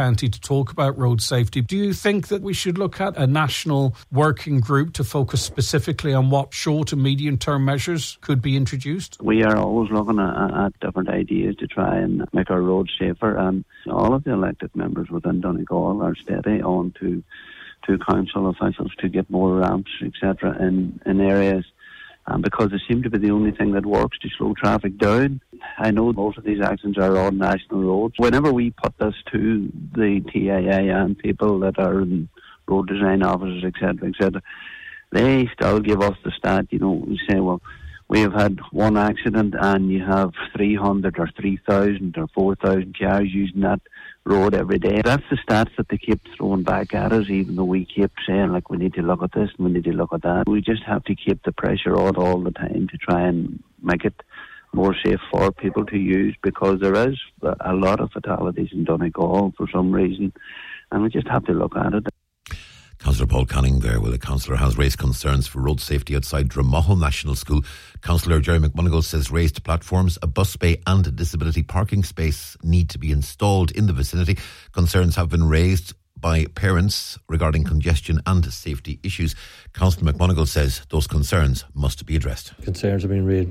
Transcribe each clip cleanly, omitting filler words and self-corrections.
county to talk about road safety. Do you think that we should look at a national working group to focus specifically on what short and medium term measures could be introduced? We are always looking at different ideas to try and make our roads safer, and all of the elected members within Donegal are steady on to council officials to get more ramps, etc. in areas, because they seem to be the only thing that works to slow traffic down. I know most of these accidents are on national roads. Whenever we put this to the TIA and people that are in road design offices, etc., they still give us the stat. We say, well, we have had one accident and you have 300 or 3,000 or 4,000 cars using that road every day. That's the stats that they keep throwing back at us, even though we keep saying, we need to look at this and we need to look at that. We just have to keep the pressure on all the time to try and make it more safe for people to use, because there is a lot of fatalities in Donegal for some reason, and we just have to look at it. Councillor Paul Canning there. Well, the councillor has raised concerns for road safety outside Dromahon National School. Councillor Jerry McMonigal says raised platforms, a bus bay and a disability parking space need to be installed in the vicinity. Concerns have been raised by parents regarding congestion and safety issues. Councillor McMonigal says those concerns must be addressed. Concerns have been raised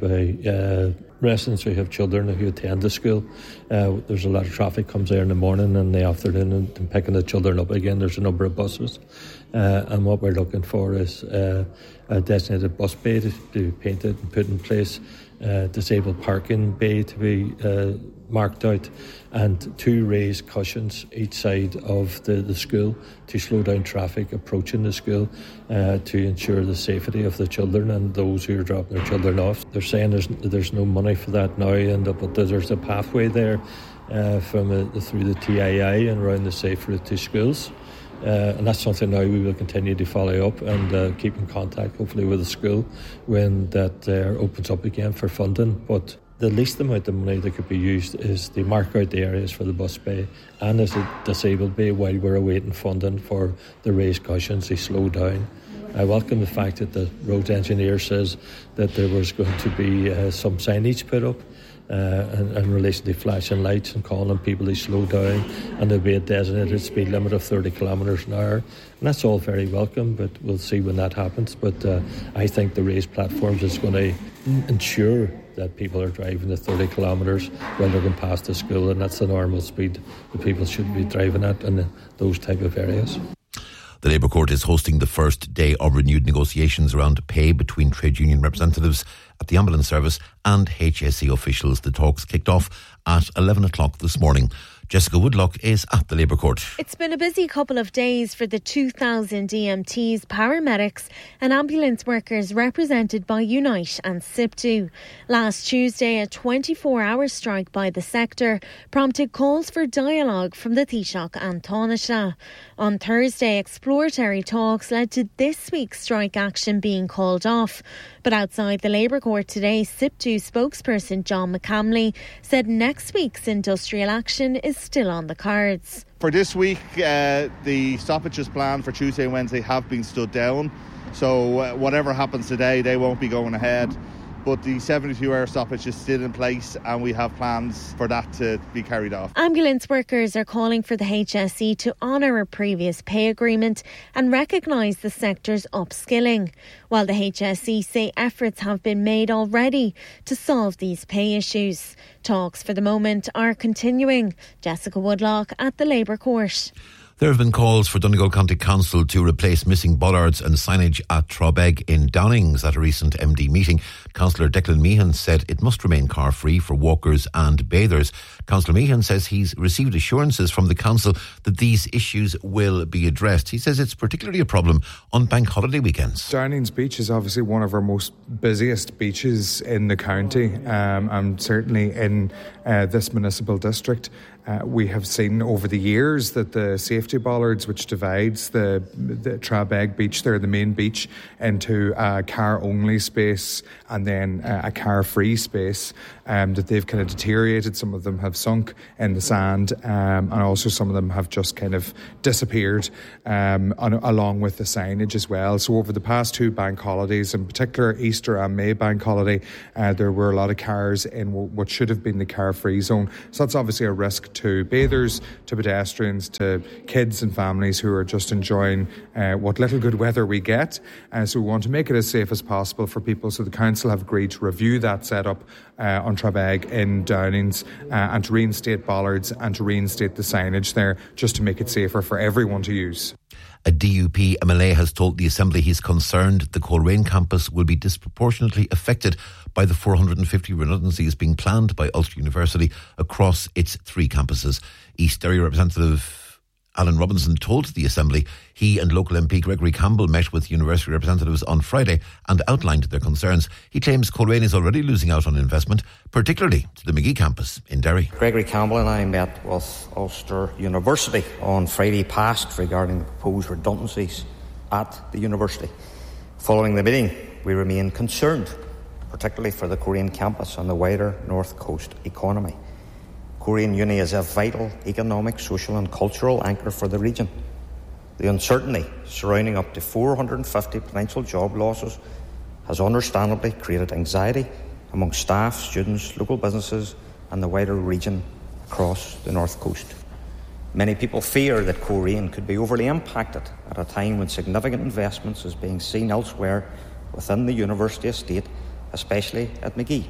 by residents who have children who attend the school. There's a lot of traffic comes there in the morning and the afternoon, and picking the children up again. There's a number of buses, and what we're looking for is a designated bus bay to be painted and put in place, disabled parking bay to be marked out, and 2 raised cushions each side of the school to slow down traffic approaching the school, to ensure the safety of the children and those who are dropping their children off. They're saying there's no money for that now, but there's a pathway there through the TII and around the safe route to schools. And that's something now we will continue to follow up and keep in contact, hopefully, with the school when that opens up again for funding. But the least amount of money that could be used is to mark out the areas for the bus bay and as a disabled bay while we're awaiting funding for the raised cushions to slow down. I welcome the fact that the roads engineer says that there was going to be some signage put up in relation to flashing lights and calling on people to slow down, and there'll be a designated speed limit of 30 kilometres an hour. And that's all very welcome, but we'll see when that happens. But I think the raised platforms is going to ensure that people are driving at 30 kilometres while they're going past the school, and that's the normal speed that people should be driving at in those type of areas. The Labour Court is hosting the first day of renewed negotiations around pay between trade union representatives at the ambulance service and HSE officials. The talks kicked off at 11 o'clock this morning. Jessica Woodlock is at the Labour Court. It's been a busy couple of days for the 2,000 EMTs, paramedics and ambulance workers represented by Unite and SIPTU. Last Tuesday, a 24-hour strike by the sector prompted calls for dialogue from the Taoiseach and Taoiseach. On Thursday, exploratory talks led to this week's strike action being called off. But outside the Labour Court today, SIPTU spokesperson John McCamley said next week's industrial action is still on the cards. For this week, the stoppages planned for Tuesday and Wednesday have been stood down. So whatever happens today, they won't be going ahead. But the 72-hour stoppage is still in place, and we have plans for that to be carried off. Ambulance workers are calling for the HSE to honour a previous pay agreement and recognise the sector's upskilling, while the HSE say efforts have been made already to solve these pay issues. Talks for the moment are continuing. Jessica Woodlock at the Labour Court. There have been calls for Donegal County Council to replace missing bollards and signage at Trobeg in Downings at a recent MD meeting. Councillor Declan Meehan said it must remain car-free for walkers and bathers. Councillor Meehan says he's received assurances from the council that these issues will be addressed. He says it's particularly a problem on bank holiday weekends. Downings Beach is obviously one of our most busiest beaches in the county, and certainly in this municipal district. We have seen over the years that the safety bollards, which divides the Trabeg beach there, the main beach, into a car-only space and then a car-free space, that they've kind of deteriorated. Some of them have sunk in the sand, and also some of them have just kind of disappeared, along with the signage as well. So over the past 2 bank holidays, in particular Easter and May bank holiday, there were a lot of cars in what should have been the car-free zone. So that's obviously a risk work to bathers, to pedestrians, to kids and families who are just enjoying what little good weather we get. So we want to make it as safe as possible for people. So the council have agreed to review that setup on Trabeg in Downings and to reinstate bollards and to reinstate the signage there just to make it safer for everyone to use. A DUP MLA has told the Assembly he's concerned the Coleraine campus will be disproportionately affected by the 450 redundancies being planned by Ulster University across its 3 campuses. East Derry representative Alan Robinson told the Assembly he and local MP Gregory Campbell met with university representatives on Friday and outlined their concerns. He claims Coleraine is already losing out on investment, particularly to the Magee campus in Derry. Gregory Campbell and I met with Ulster University on Friday past regarding the proposed redundancies at the university. Following the meeting, we remain concerned, particularly for the Coleraine campus and the wider North Coast economy. Coleraine Uni is a vital economic, social and cultural anchor for the region. The uncertainty surrounding up to 450 potential job losses has understandably created anxiety among staff, students, local businesses and the wider region across the North Coast. Many people fear that Coleraine could be overly impacted at a time when significant investments is being seen elsewhere within the university estate, especially at Magee.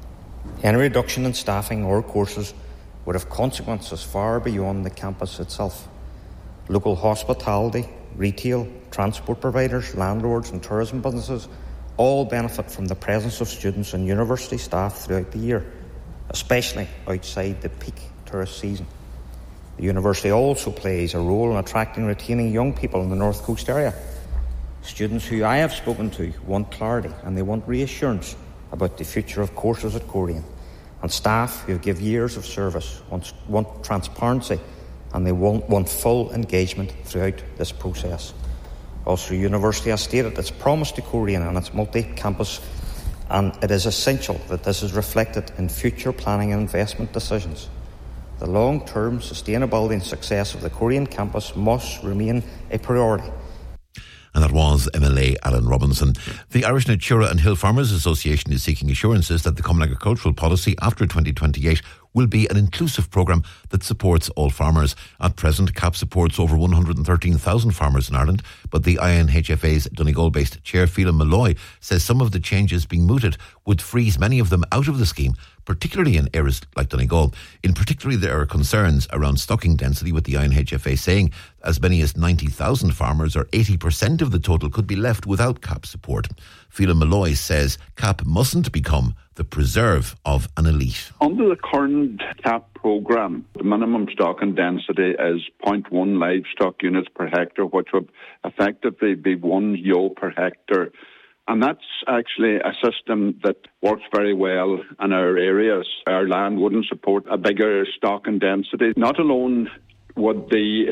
Any reduction in staffing or courses would have consequences far beyond the campus itself. Local hospitality, retail, transport providers, landlords and tourism businesses all benefit from the presence of students and university staff throughout the year, especially outside the peak tourist season. The university also plays a role in attracting and retaining young people in the North Coast area. Students who I have spoken to want clarity and they want reassurance about the future of courses at Coleraine. And staff who give years of service want transparency and they want full engagement throughout this process. Ulster University has stated its promise to Coleraine and its multi-campus, and it is essential that this is reflected in future planning and investment decisions. The long-term sustainability and success of the Coleraine campus must remain a priority. And that was MLA Alan Robinson. The Irish Natura and Hill Farmers Association is seeking assurances that the Common Agricultural Policy after 2028 will be an inclusive programme that supports all farmers. At present, CAP supports over 113,000 farmers in Ireland, but the INHFA's Donegal-based chair, Phelan Malloy, says some of the changes being mooted would freeze many of them out of the scheme, particularly in areas like Donegal. In particular, there are concerns around stocking density, with the INHFA saying as many as 90,000 farmers, or 80% of the total, could be left without CAP support. Phelan Malloy says CAP mustn't become the preserve of an elite. Under the current CAP programme, the minimum stocking density is 0.1 livestock units per hectare, which would effectively be 1 ewe per hectare. And that's actually a system that works very well in our areas. Our land wouldn't support a bigger stocking density. Not alone would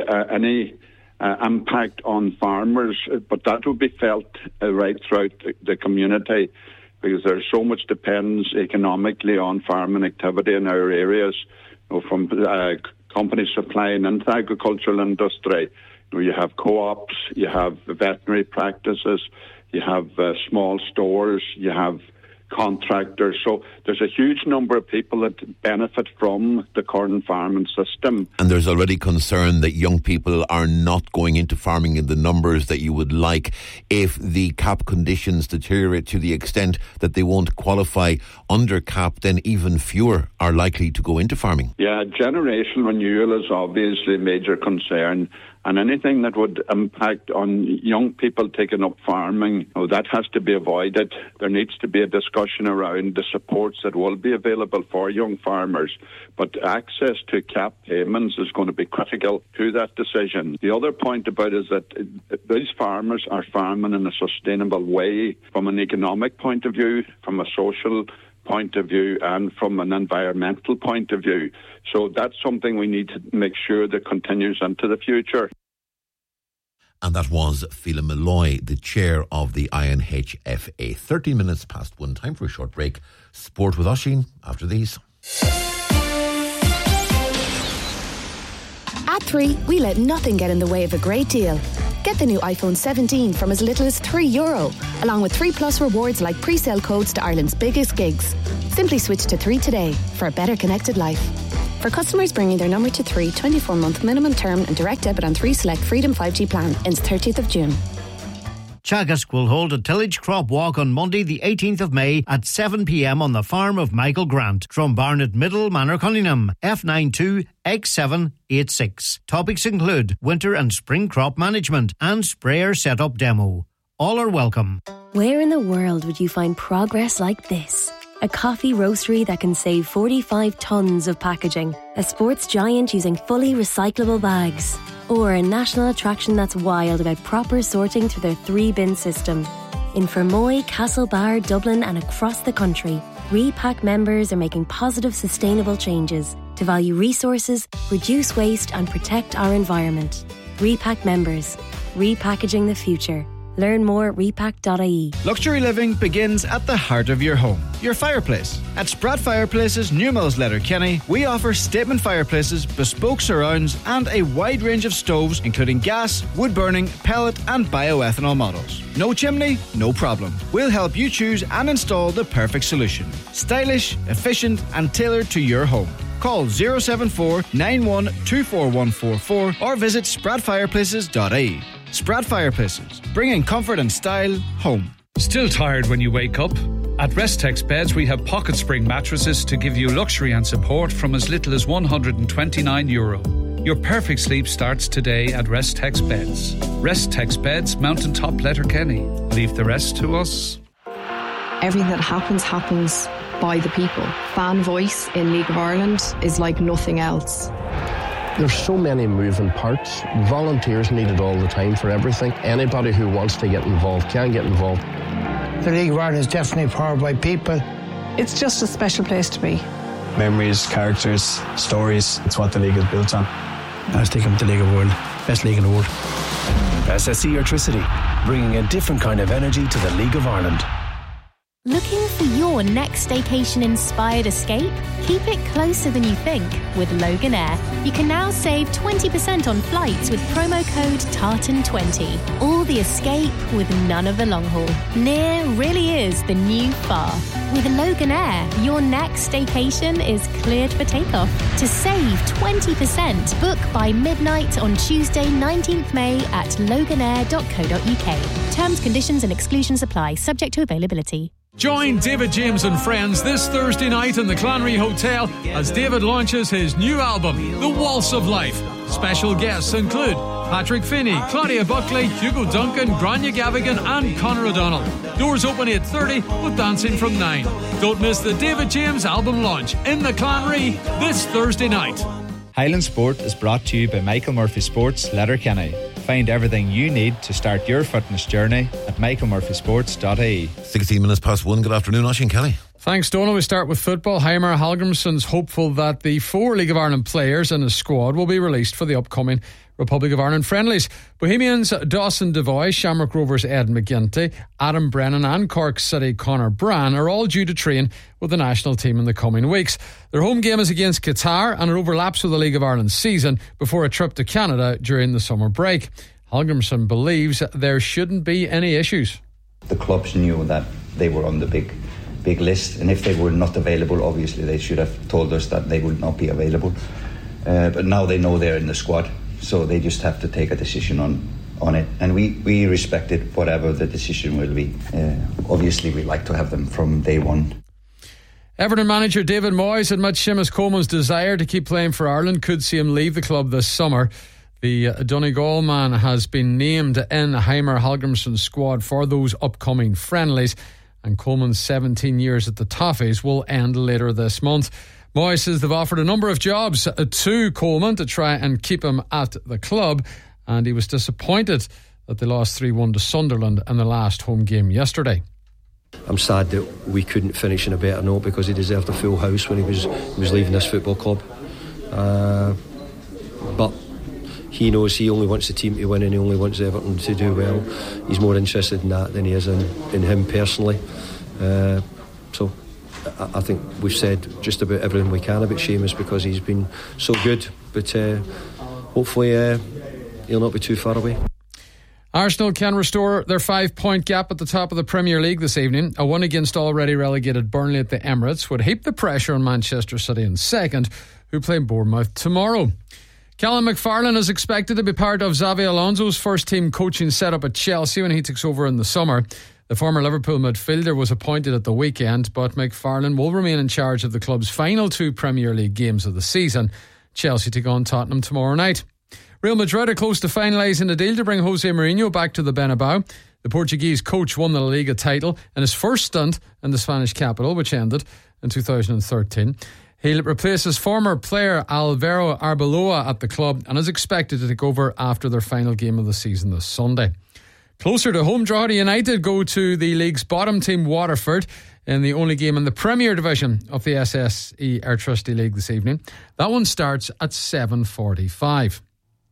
any impact on farmers, but that would be felt right throughout the community, because there's so much depends economically on farming activity in our areas, from companies supplying into the agricultural industry. You have co-ops, you have veterinary practices, you have small stores, you have contractors. So there's a huge number of people that benefit from the current farming system. And there's already concern that young people are not going into farming in the numbers that you would like. If the CAP conditions deteriorate to the extent that they won't qualify under CAP, then even fewer are likely to go into farming. Yeah, generational renewal is obviously a major concern. And anything that would impact on young people taking up farming, that has to be avoided. There needs to be a discussion around the supports that will be available for young farmers. But access to CAP payments is going to be critical to that decision. The other point about it is that these farmers are farming in a sustainable way from an economic point of view, from a social point of view, and from an environmental point of view. So that's something we need to make sure that continues into the future. And that was Phelan Malloy, the chair of the INHFA. 13 minutes past 1, time for a short break. Sport with Oisín after these. At 3, we let nothing get in the way of a great deal. Get the new iPhone 17 from as little as €3, along with 3 Plus rewards like pre-sale codes to Ireland's biggest gigs. Simply switch to 3 today for a better connected life. For customers bringing their number to 3, 24-month minimum term and direct debit on 3 select Freedom 5G plan ends 30th of June. Teagasc will hold a tillage crop walk on Monday the 18th of May at 7 p.m. on the farm of Michael Grant, Drumbarnet Middle, Manor-Cunningham, F92X786. Topics include winter and spring crop management and sprayer setup demo. All are welcome. Where in the world would you find progress like this? A coffee roastery that can save 45 tonnes of packaging. A sports giant using fully recyclable bags. Or a national attraction that's wild about proper sorting through their 3-bin system. In Fermoy, Castlebar, Dublin and across the country, Repack members are making positive, sustainable changes to value resources, reduce waste and protect our environment. Repack members. Repackaging the future. Learn more at repack.ie. Luxury living begins at the heart of your home, your fireplace. At Spratt Fireplaces, Newmills Letterkenny, we offer statement fireplaces, bespoke surrounds and a wide range of stoves including gas, wood burning, pellet and bioethanol models. No chimney? No problem. We'll help you choose and install the perfect solution. Stylish, efficient and tailored to your home. Call 074 91 24144 or visit spratfireplaces.ie. Spratt Fireplaces, bringing comfort and style home. Still tired when you wake up? At Restex Beds, we have pocket spring mattresses to give you luxury and support from as little as €129. Your perfect sleep starts today at Restex Beds. Restex Beds, Mountaintop Letterkenny. Leave the rest to us. Everything that happens by the people. Fan voice in League of Ireland is like nothing else. There's so many moving parts. Volunteers needed all the time for everything. Anybody who wants to get involved can get involved. The League of Ireland is definitely powered by people. It's just a special place to be. Memories, characters, stories. It's what the league is built on. I was thinking of the League of the World. Best league in the world. SSE Electricity, bringing a different kind of energy to the League of Ireland. Looking for your next staycation-inspired escape? Keep it closer than you think with Loganair. You can now save 20% on flights with promo code TARTAN20. All the escape with none of the long haul. Near really is the new far. With Loganair, your next staycation is cleared for takeoff. To save 20%, book by midnight on Tuesday 19th May at loganair.co.uk. Terms, conditions and exclusions apply, subject to availability. Join David James and friends this Thursday night in the Clanry Hotel as David launches his new album, The Waltz of Life. Special guests include Patrick Finney, Claudia Buckley, Hugo Duncan, Grania Gavigan and Conor O'Donnell. Doors open 8:30 with dancing from 9. Don't miss the David James album launch in the Clanry this Thursday night. Highland Sport is brought to you by Michael Murphy Sports, Letterkenny. Find everything you need to start your fitness journey at michaelmurphysports.ie. 16 minutes past 1. Good afternoon, Oisin Kelly. Thanks, Donal. We start with football. Heimer Hallgrimsson's hopeful that the 4 League of Ireland players in his squad will be released for the upcoming Republic of Ireland friendlies. Bohemians Dawson Devoy, Shamrock Rovers Ed McGinty, Adam Brennan and Cork City Conor Brann are all due to train with the national team in the coming weeks. Their home game is against Qatar and it overlaps with the League of Ireland season before a trip to Canada during the summer break. Hallgrimsson believes there shouldn't be any issues. The clubs knew that they were on the big list, and if they were not available, obviously they should have told us that they would not be available. But now they know they're in the squad, so they just have to take a decision on it, and we respected whatever the decision will be. Obviously we like to have them from day one. Everton manager David Moyes admits Seamus Coleman's desire to keep playing for Ireland could see him leave the club this summer. The Donegal man has been named in Heimer Hallgrimsson's squad for those upcoming friendlies, and Coleman's 17 years at the Toffees will end later this month. Moyes says they've offered a number of jobs to Coleman to try and keep him at the club, and he was disappointed that they lost 3-1 to Sunderland in the last home game yesterday. I'm sad that we couldn't finish in a better note because he deserved a full house when he was leaving this football club. But he knows he only wants the team to win and he only wants Everton to do well. He's more interested in that than he is in him personally. So I think we've said just about everything we can about Seamus because he's been so good. But hopefully he'll not be too far away. Arsenal can restore their 5-point gap at the top of the Premier League this evening. A win against already relegated Burnley at the Emirates would heap the pressure on Manchester City in second, who play Bournemouth tomorrow. Callum McFarlane is expected to be part of Xabi Alonso's first team coaching setup at Chelsea when he takes over in the summer. The former Liverpool midfielder was appointed at the weekend, but McFarlane will remain in charge of the club's final 2 Premier League games of the season. Chelsea take on Tottenham tomorrow night. Real Madrid are close to finalising a deal to bring Jose Mourinho back to the Bernabeu. The Portuguese coach won the La Liga title in his first stint in the Spanish capital, which ended in 2013. He'll replace his former player Alvaro Arbeloa at the club and is expected to take over after their final game of the season this Sunday. Closer to home, Drogheda United go to the league's bottom team Waterford in the only game in the Premier Division of the SSE Airtricity League this evening. That one starts at 7:45.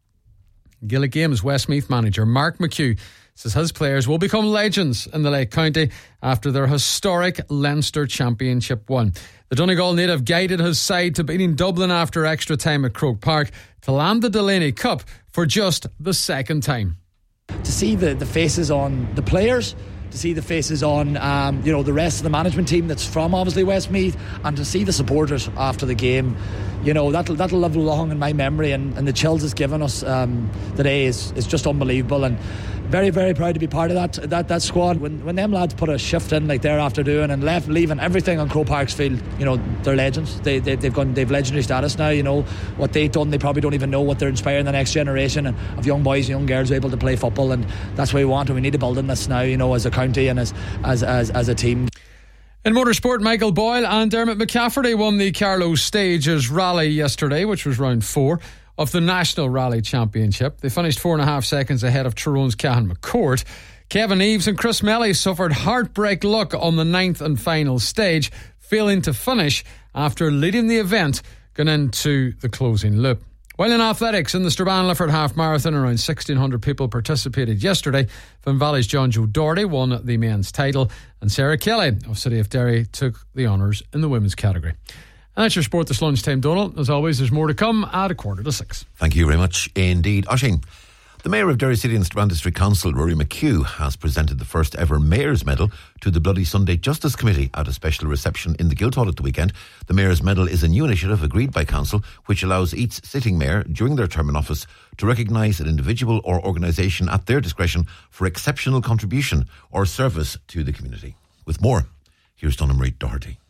Gaelic Games Westmeath manager Mark McHugh says his players will become legends in the Lake County after their historic Leinster Championship win. The Donegal native guided his side to beating Dublin after extra time at Croke Park to land the Delaney Cup for just the second time. To see the faces on the players, to see the faces on the rest of the management team that's from obviously Westmeath, and to see the supporters after the game, that'll live long in my memory, and the chills it's given us today is just unbelievable, and very, very proud to be part of that squad. When them lads put a shift in like they're after doing and leaving everything on Croke Park's field, they're legends. They've legendary status now. What they've done, they probably don't even know what they're inspiring the next generation of young boys and young girls able to play football, and that's what we want, and we need to build on this now, as a county and as a team. In motorsport, Michael Boyle and Dermot McCafferty won the Carlow Stages Rally yesterday, which was round 4 of the National Rally Championship. They finished 4.5 seconds ahead of Tyrone's Cahan McCourt. Kevin Eves and Chris Melly suffered heartbreak luck on the 9th and final stage, failing to finish after leading the event going into the closing loop. While in athletics, in the Strabane Lifford Half Marathon, around 1,600 people participated yesterday. Finn Valley's John Joe Doherty won the men's title, and Sarah Kelly of City of Derry took the honours in the women's category. And that's your sport this lunchtime, Donald. As always, there's more to come at 6:15. Thank you very much indeed. Oisin, the Mayor of Derry City and Strabane District Council, Rory McHugh, has presented the first ever Mayor's Medal to the Bloody Sunday Justice Committee at a special reception in the Guildhall at the weekend. The Mayor's Medal is a new initiative agreed by Council which allows each sitting mayor during their term in office to recognise an individual or organisation at their discretion for exceptional contribution or service to the community. With more, here's Donna Marie Doherty.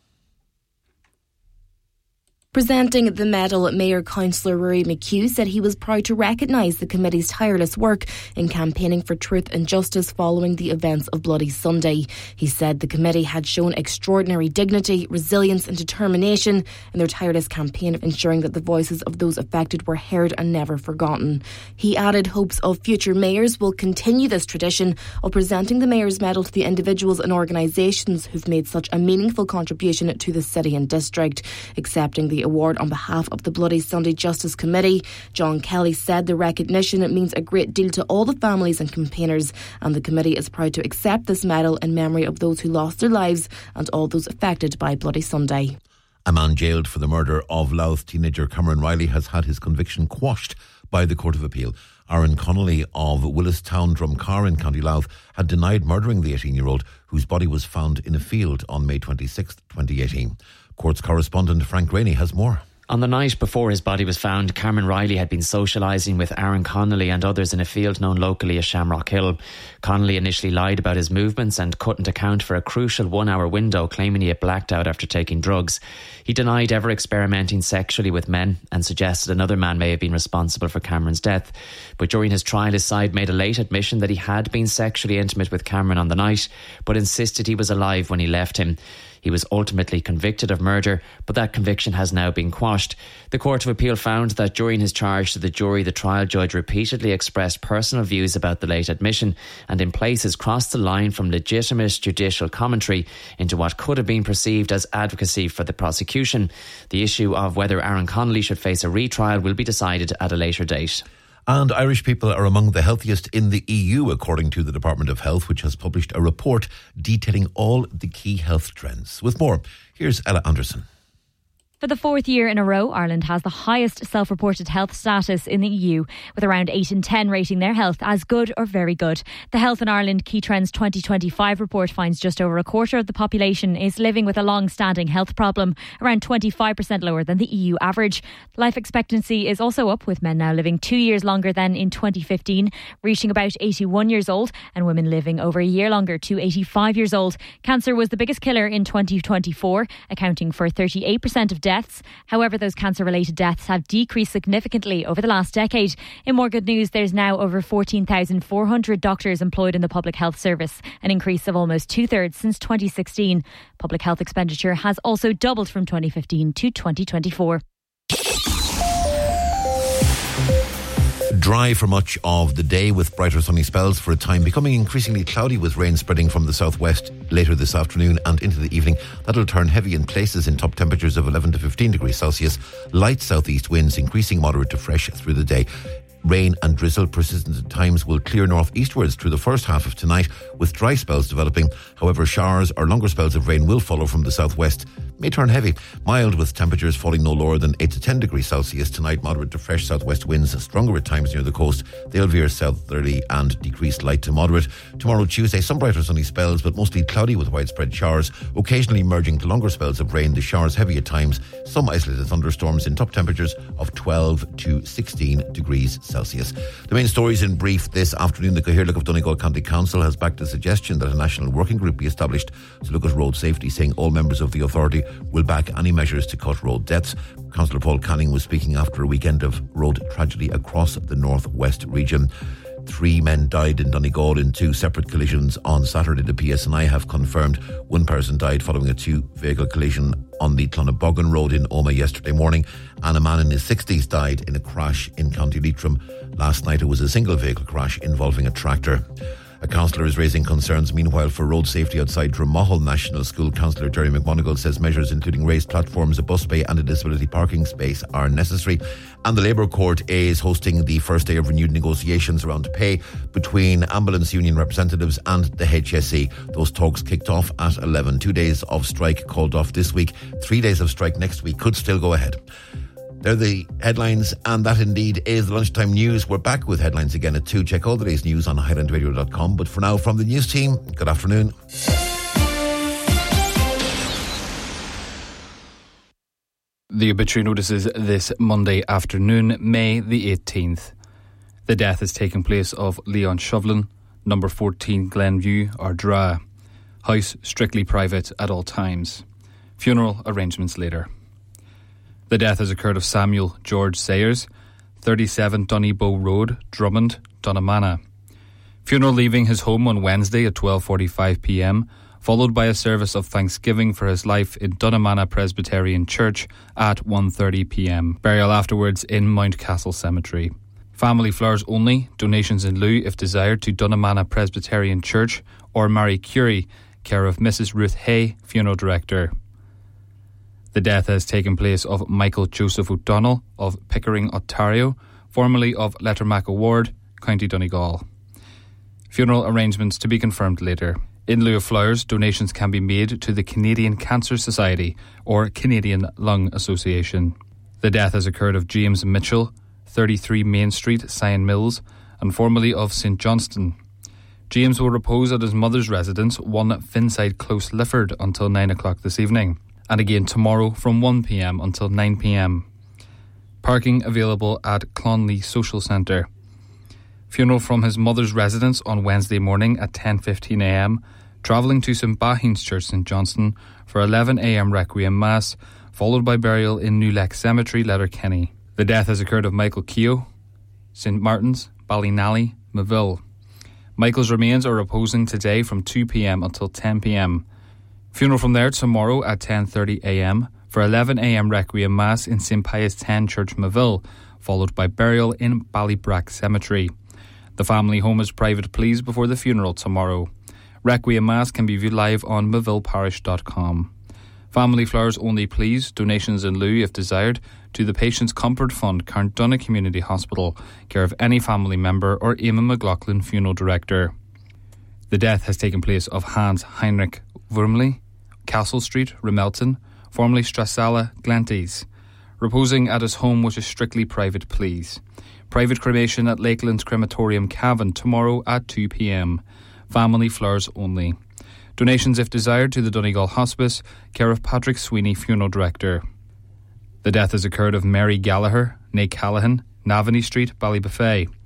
Presenting the medal, Mayor Councillor Rory McHugh said he was proud to recognise the committee's tireless work in campaigning for truth and justice following the events of Bloody Sunday. He said the committee had shown extraordinary dignity, resilience and determination in their tireless campaign of ensuring that the voices of those affected were heard and never forgotten. He added hopes of future mayors will continue this tradition of presenting the Mayor's Medal to the individuals and organisations who've made such a meaningful contribution to the city and district. Accepting the award on behalf of the Bloody Sunday Justice Committee, John Kelly said the recognition means a great deal to all the families and campaigners, and the committee is proud to accept this medal in memory of those who lost their lives and all those affected by Bloody Sunday. A man jailed for the murder of Louth teenager Cameron Riley has had his conviction quashed by the Court of Appeal. Aaron Connolly of Willistown Drumcar in County Louth had denied murdering the 18-year-old, whose body was found in a field on May 26, 2018. Courts correspondent Frank Rainey has more. On the night before his body was found, Cameron Riley had been socialising with Aaron Connolly and others in a field known locally as Shamrock Hill. Connolly initially lied about his movements and couldn't account for a crucial 1-hour window, claiming he had blacked out after taking drugs. He denied ever experimenting sexually with men and suggested another man may have been responsible for Cameron's death. But during his trial, his side made a late admission that he had been sexually intimate with Cameron on the night, but insisted he was alive when he left him. He was ultimately convicted of murder, but that conviction has now been quashed. The Court of Appeal found that during his charge to the jury, the trial judge repeatedly expressed personal views about the late admission and in places crossed the line from legitimate judicial commentary into what could have been perceived as advocacy for the prosecution. The issue of whether Aaron Connolly should face a retrial will be decided at a later date. And Irish people are among the healthiest in the EU, according to the Department of Health, which has published a report detailing all the key health trends. With more, here's Ella Anderson. For the fourth year in a row, Ireland has the highest self-reported health status in the EU, with around 8 in 10 rating their health as good or very good. The Health in Ireland Key Trends 2025 report finds just over a quarter of the population is living with a long-standing health problem, around 25% lower than the EU average. Life expectancy is also up, with men now living 2 years longer than in 2015, reaching about 81 years old, and women living over a year longer to 85 years old. Cancer was the biggest killer in 2024, accounting for 38% of deaths. However, those cancer-related deaths have decreased significantly over the last decade. In more good news, there's now over 14,400 doctors employed in the public health service, an increase of almost 2/3 since 2016. Public health expenditure has also doubled from 2015 to 2024. Dry for much of the day with brighter sunny spells for a time, becoming increasingly cloudy with rain spreading from the southwest later this afternoon and into the evening. That'll turn heavy in places in top temperatures of 11 to 15 degrees Celsius. Light southeast winds increasing moderate to fresh through the day. Rain and drizzle persistent at times will clear northeastwards through the first half of tonight, with dry spells developing. However, showers or longer spells of rain will follow from the southwest. May turn heavy. Mild with temperatures falling no lower than 8 to 10 degrees Celsius tonight. Moderate to fresh southwest winds, stronger at times near the coast. They'll veer southerly and decrease light to moderate. Tomorrow, Tuesday, some brighter sunny spells, but mostly cloudy with widespread showers, occasionally merging to longer spells of rain. The showers heavy at times. Some isolated thunderstorms in top temperatures of 12 to 16 degrees Celsius. The main stories in brief this afternoon. The Cathaoirleach of Donegal County Council has backed a suggestion that a national working group be established to look at road safety, saying all members of the authority will back any measures to cut road deaths. Councillor Paul Canning was speaking after a weekend of road tragedy across the northwest region. 3 men died in Donegal in 2 separate collisions on Saturday. The PSNI have confirmed 1 person died following a 2-vehicle collision on the Clonaboggan Road in Omagh yesterday morning, and a man in his 60s died in a crash in County Leitrim. Last night it was a single vehicle crash involving a tractor. A councillor is raising concerns, meanwhile, for road safety outside Dromahol National School. Councillor Jerry McMonigal says measures including raised platforms, a bus bay and a disability parking space are necessary. And the Labour Court is hosting the first day of renewed negotiations around pay between ambulance union representatives and the HSE. Those talks kicked off at 11. 2 days of strike called off this week. 3 days of strike next week could still go ahead. They're the headlines, and that indeed is the lunchtime news. We're back with headlines again at 2. Check all the day's news on highlandradio.com. But for now, from the news team, good afternoon. The obituary notices this Monday afternoon, May the 18th. The death has taken place of Leon Shovlin, number 14 Glenview, Ardra. House strictly private at all times. Funeral arrangements later. The death has occurred of Samuel George Sayers, 37 Donnybow Road, Drummond, Donamana. Funeral leaving his home on Wednesday at 12:45 p.m, followed by a service of thanksgiving for his life in Donamana Presbyterian Church at 1:30 p.m. Burial afterwards in Mountcastle Cemetery. Family flowers only, donations in lieu if desired to Donamana Presbyterian Church or Mary Curie, care of Mrs. Ruth Hay, funeral director. The death has taken place of Michael Joseph O'Donnell of Pickering, Ontario, formerly of Lettermack Ward, County Donegal. Funeral arrangements to be confirmed later. In lieu of flowers, donations can be made to the Canadian Cancer Society or Canadian Lung Association. The death has occurred of James Mitchell, 33 Main Street, Sion Mills, and formerly of St Johnston. James will repose at his mother's residence, 1 Finside Close, Lifford, until 9 o'clock this evening, and again tomorrow from 1 p.m. until 9 p.m. Parking available at Clonley Social Centre. Funeral from his mother's residence on Wednesday morning at 10:15 a.m, travelling to St Bahin's Church, St Johnston, for 11 a.m. Requiem Mass, followed by burial in Newleck Cemetery, Letterkenny. The death has occurred of Michael Keogh, St Martin's, Ballynally, Maville. Michael's remains are reposing today from 2 p.m. until 10 p.m. Funeral from there tomorrow at 10:30 a.m. for 11 a.m. Requiem Mass in St Pius X Church, Maville, followed by burial in Ballybrack Cemetery. The family home is private pleas before the funeral tomorrow. Requiem Mass can be viewed live on MavilleParish.com. Family flowers only please, donations in lieu if desired, to the Patients Comfort Fund, Carndonagh Community Hospital, care of any family member or Eamon McLaughlin, funeral director. The death has taken place of Hans Heinrich Wurmli, Castle Street, Ramelton, formerly Strasala Glantes, reposing at his home which is strictly private please. Private cremation at Lakeland Crematorium Cavan tomorrow at 2 p.m. Family flowers only. Donations if desired to the Donegal Hospice, care of Patrick Sweeney, Funeral Director. The death has occurred of Mary Gallagher, née Callahan, Navanny Street, Ballybuffet.